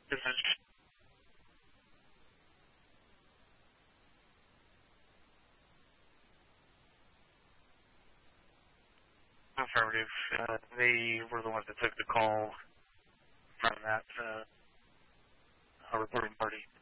This is affirmative. They were the ones that took the call from that reporting party.